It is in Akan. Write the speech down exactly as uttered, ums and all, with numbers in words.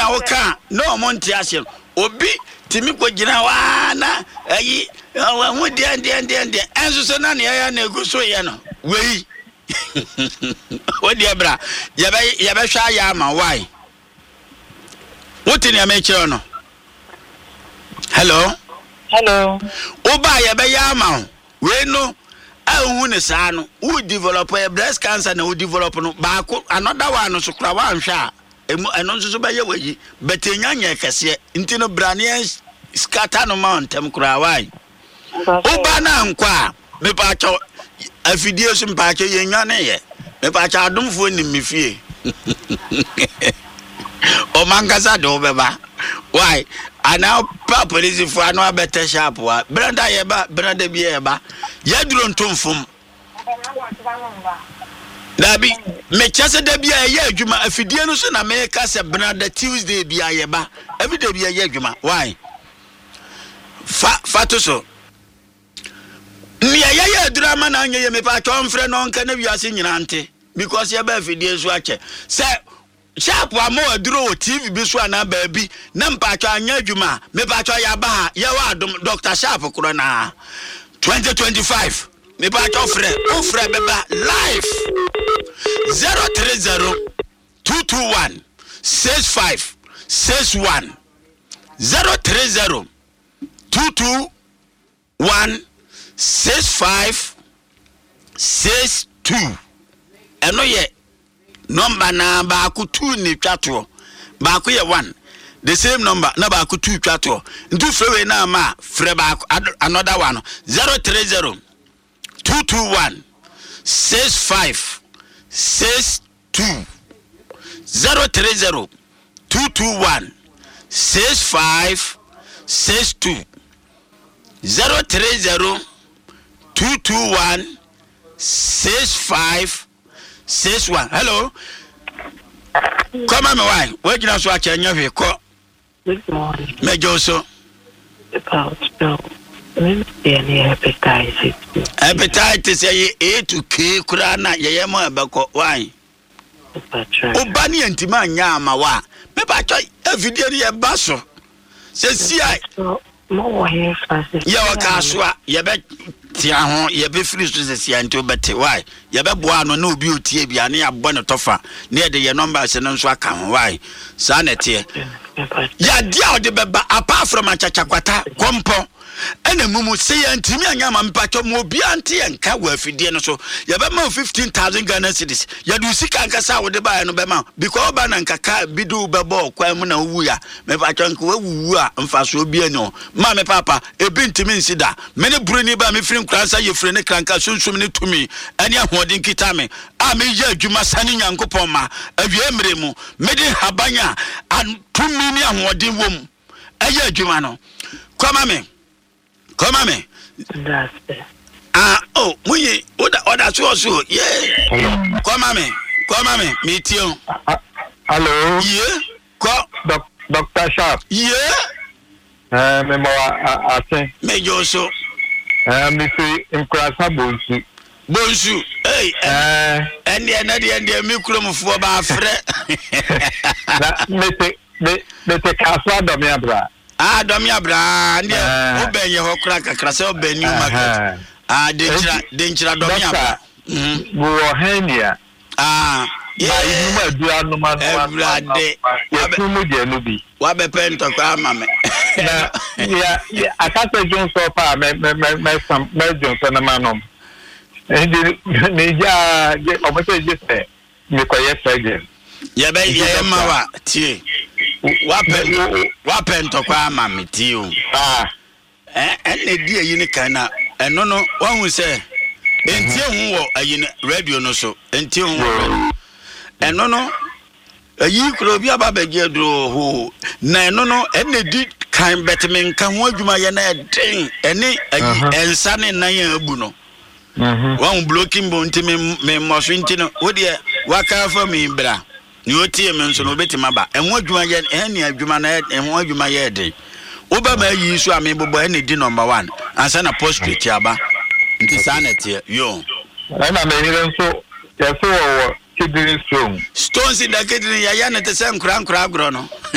na woka no monte ase obi timi ko gina wa na ayi hu de de de de enso so na ne ya na eguso ye no wei odi abra ya be ya be hwa ya ma why wotini ameche no hello hello oba ya be ya ma we no ahu ne saa no wo develop a breast cancer na wo develop no ba ko another one so kra wa nhwa eno nso so ba ye wayi betenya nya kese nti no brane scatter no mountain kra why oba na nkwa me pa cho afidie so mpa cho ye nwane ye me pa cha adomfo ni mefie o mangasa do beba why ana pa police fo anu abete sharp wa branda ye ba branda bi ye ba ye duro ntomfom dabi me chase da bia ye adwuma afidie no so na me ka se branda Tuesday bia ye ba every day bia ye adwuma why fa fato so ni ye ye drama na anye ye me pa cho mfre no nka na wiase nyina nte because ye ba afidie so ache se sharp wa mo aduro T V bi so ana ba bi na mpa cho anya adwuma me pa cho ya ba ha ye wa adom Doctor Sharp kro na twenty twenty-five me pa cho frɛ o frɛ beba live zero three zero two two one six five six one zero three zero two two one six five six two eno ye number na ba ku two ni twato ba ku ye one the same number na ba ku two twato ndu frewe na ma frɛ ba another one zero three zero two two one six five six two zero three zero two two one six five six two zero three zero two two one six five six one. Hello. Come on, my wife. Where can I watch your new vehicle? Good morning. Major so. About no. Any hepatitis. Hepatitis A to K kurana ye mo abako why? Obani antima nya ama wa. Me ba cho video ye baso. Se si ai. Mo here fast. Ye wa kaswa ye be tia ho ye be free so se si anto bete why? Ye be boa no na obi otie bia na abɔ ne tofa. Na ye de ye number se no nso aka ho why? Sa na tie. Ya dia ode beba apart from achachakwata kompo ene mumu se ya ntimi anya ma mpacho mo obi ante enka wa afidie no so ya be ma fifteen thousand Ghana cedis ya du sika nkasa wo de ba no be ma because ba na nkaka bidu be bo kwa mu na wu ya me pacho nka wu a mfa so obi anyo ma me papa ebi ntimi nsida me ne buruni ba me firi nkransa ye firi ne kranka sunsum ne tumi ene ahoden kita me a me ye adwuma sane nyankopon ma awie mre mu me de habanya tumi ni ahoden wom aye adwuma no kwama me kwama me That's it. ah oh muyi oda oda so so yeah kwama me kwama me me tio hello yeah ko Doctor Sharp yeah eh me mo ate me jo so eh me fi nkrasa bonsu bonsu hey eh ende na de ende me kromfo ba afre na me te me te kaswa do me abra ah do me abra ndi obenye ho kra kakra se obeni market ah denchira denchira do me abra mhm wo hania ah yeah you ma du anu ma no brade wa be mu je no bi wa be pento kwa mama na ya akata jon so pa me me me sam me jon so na manom ndi ne ja je obote je se me ko ye again ye be ye ma wa tie wa pen wa pento kwa mama tie ah eh enne di eyi ni kana eno no wa hu se entie hu wo ayi ni radio no so entie hu eno no ayi kro bi aba bege dro ho na eno no enne di kan betmen kan ho adwuma ye na den ene ayi ensa ne nan abu no mhm wa hu blocking bo ntimi me moso ntino wo de waka fa mi bra ni otie me nso no betima ba enho adwuma ye ene adwuma na enho adwuma ye den oba ma yi so ame bobo ene di number one ansa na postrate aba nti sanete yo na me hire nso ye so wo kidney stone stones in the kidney ya ya na te se nkura nkura agro no